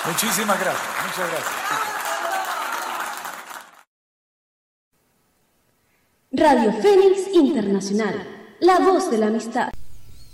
Muchísimas gracias, muchas gracias. Radio Fénix Internacional, la voz de la amistad.